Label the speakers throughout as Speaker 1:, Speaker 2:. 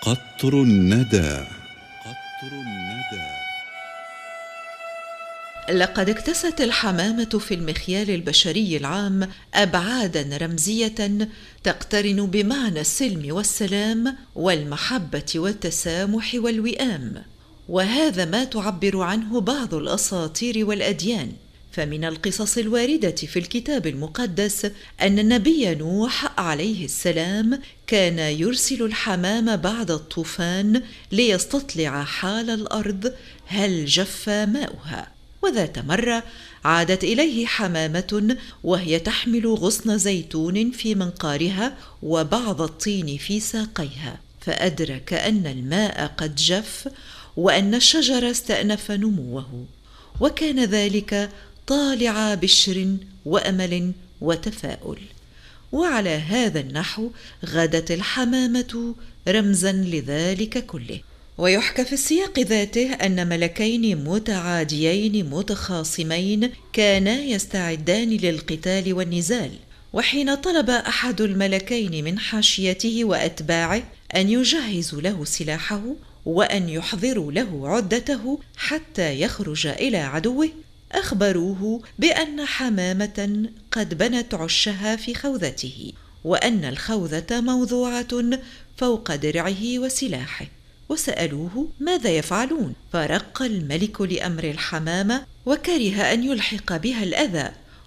Speaker 1: قطر الندى. قطر الندى.
Speaker 2: لقد اكتست الحمامة في المخيال البشري العام أبعاداً رمزية تقترن بمعنى السلم والسلام والمحبة والتسامح والوئام، وهذا ما تعبر عنه بعض الأساطير والأديان. فمن القصص الواردة في الكتاب المقدس أن النبي نوح عليه السلام كان يرسل الحمام بعد الطوفان ليستطلع حال الأرض هل جف ماؤها. وذات مرة عادت إليه حمامة وهي تحمل غصن زيتون في منقارها وبعض الطين في ساقيها، فأدرك أن الماء قد جف وأن الشجر استأنف نموه، وكان ذلك طالع بشر وأمل وتفاؤل. وعلى هذا النحو غدت الحمامة رمزا لذلك كله. ويحكى في السياق ذاته أن ملكين متعاديين متخاصمين كانا يستعدان للقتال والنزال، وحين طلب أحد الملكين من حاشيته وأتباعه أن يجهزوا له سلاحه وأن يحضروا له عدته حتى يخرج إلى عدوه، أخبروه بأن حمامة قد بنت عشها في خوذته، وأن الخوذة موضوعة فوق درعه وسلاحه، وسألوه ماذا يفعلون؟ فرق الملك لأمر الحمامة وكره أن يلحق بها الأذى،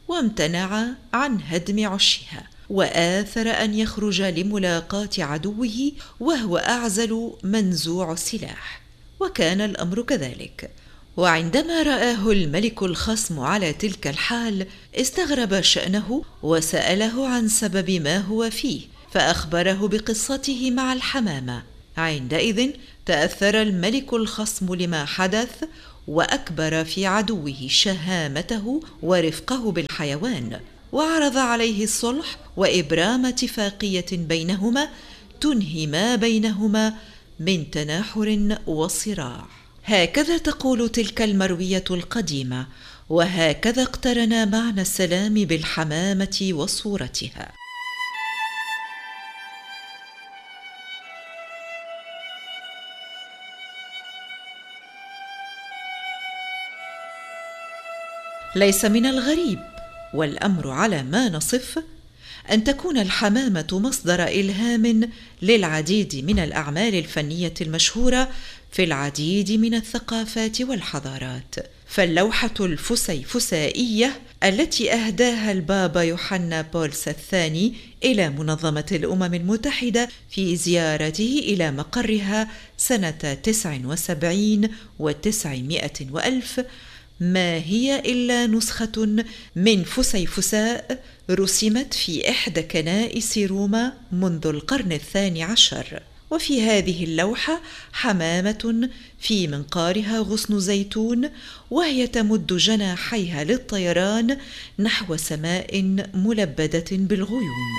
Speaker 2: وامتنع عن هدم عشها، وآثر أن يخرج لملاقاة عدوه وهو أعزل منزوع السلاح. وكان الأمر كذلك. وعندما رآه الملك الخصم على تلك الحال استغرب شأنه وسأله عن سبب ما هو فيه، فأخبره بقصته مع الحمامة. عندئذ تأثر الملك الخصم لما حدث، وأكبر في عدوه شهامته ورفقه بالحيوان، وعرض عليه الصلح وإبرام اتفاقية بينهما تنهي ما بينهما من تناحر وصراع. هكذا تقول تلك المروية القديمة، وهكذا اقترن معنى السلام بالحمامة وصورتها. ليس من الغريب، والأمر على ما نصف، أن تكون الحمامة مصدر إلهام للعديد من الأعمال الفنية المشهورة في العديد من الثقافات والحضارات. فاللوحة الفسيفسائية التي أهداها البابا يوحنا بولس الثاني إلى منظمة الأمم المتحدة في زيارته إلى مقرها سنة 79 و900 وألف ما هي إلا نسخة من فسيفساء رسمت في إحدى كنائس روما منذ القرن 12. وفي هذه اللوحة حمامة في منقارها غصن زيتون، وهي تمد جناحيها للطيران نحو سماء ملبدة بالغيوم.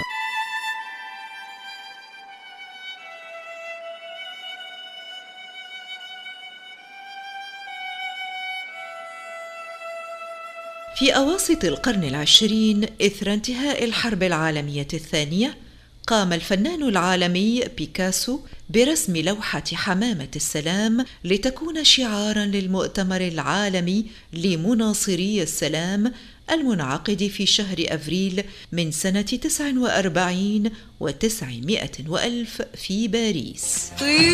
Speaker 2: في أواسط القرن العشرين إثر انتهاء الحرب العالمية الثانية، قام الفنان العالمي بيكاسو برسم لوحة حمامة السلام لتكون شعاراً للمؤتمر العالمي لمناصري السلام المنعقد في شهر أفريل من سنة 49 و900 وألف في باريس.